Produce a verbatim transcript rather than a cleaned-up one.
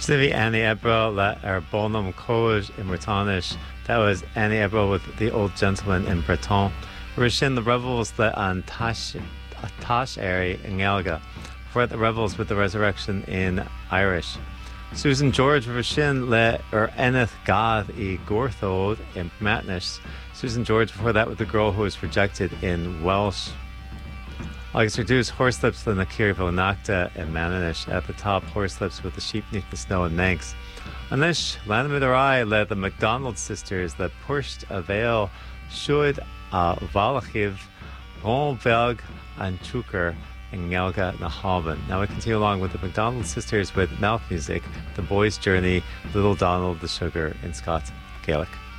Snivi Annie Ebro le ar bonum Coge in Bretonnish. That was Annie Ebro with the old gentleman in Breton. Rishin the revels le an Tash Tash Airy in Gelga. For the revels with the resurrection in Irish. Susan George Rishin le er Eneth Gath i Gorthod in Matnish. Susan George before that with the girl who was rejected in Welsh. August reduce horselips le Nakiri Vonakta in Mananish. At the top, horselips with the sheep neath the snow and Manx. Anish, Lanamidarai le the MacDonald sisters le Pursht Avail Should a Valachiv Ronvelg and Chuker in Gelga na Halban. Now we continue along with the MacDonald sisters with mouth music, The Boy's Journey, Little Donald the Sugar in Scots Gaelic.